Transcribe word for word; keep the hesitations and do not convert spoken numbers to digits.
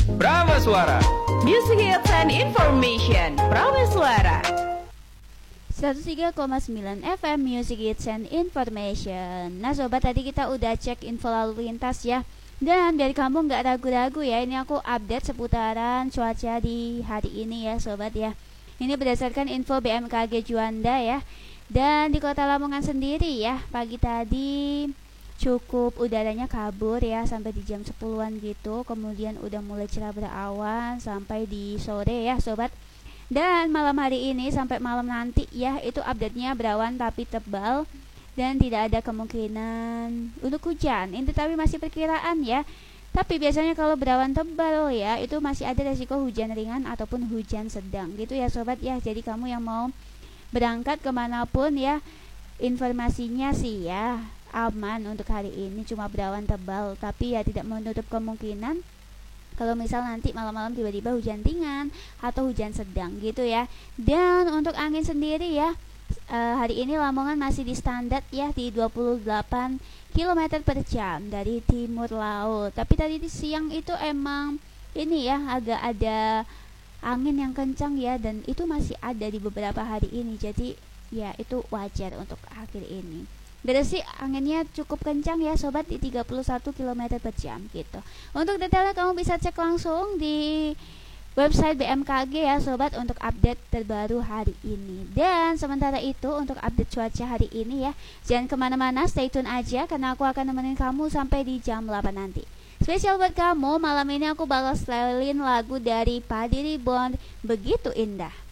Prameswara. Music Hits and Information. Prameswara. seratus tiga koma sembilan F M Music Hits and Information. Nah sobat, tadi kita udah cek info lalu lintas ya. Dan biar kamu nggak ragu-ragu ya, ini aku update seputaran cuaca di hari ini ya sobat ya. Ini berdasarkan info B M K G Juanda ya. Dan di kota Lamongan sendiri ya, pagi tadi cukup udaranya kabur ya sampai di jam sepuluhan gitu. Kemudian udah mulai cerah berawan sampai di sore ya sobat. Dan malam hari ini sampai malam nanti ya, itu update-nya berawan tapi tebal dan tidak ada kemungkinan untuk hujan. Ini tapi masih perkiraan ya. Tapi biasanya kalau berawan tebal ya, itu masih ada resiko hujan ringan ataupun hujan sedang gitu ya sobat ya. Jadi kamu yang mau berangkat kemanapun ya, informasinya sih ya aman untuk hari ini, cuma berawan tebal. Tapi ya tidak menutup kemungkinan kalau misal nanti malam-malam tiba-tiba hujan ringan atau hujan sedang gitu ya. Dan untuk angin sendiri ya, Uh, hari ini Lamongan masih di standar ya di dua puluh delapan kilometer per jam dari timur laut. Tapi tadi di siang itu emang ini ya agak ada angin yang kencang ya, dan itu masih ada di beberapa hari ini. Jadi ya itu wajar untuk akhir ini. Berarti anginnya cukup kencang ya sobat, di tiga puluh satu kilometer per jam gitu. Untuk detailnya kamu bisa cek langsung di website B M K G ya sobat untuk update terbaru hari ini. Dan sementara itu untuk update cuaca hari ini ya, jangan kemana-mana, stay tune aja karena aku akan nemenin kamu sampai di jam delapan nanti. Spesial buat kamu, malam ini aku bakal setelin lagu dari Padi Reborn, Begitu Indah.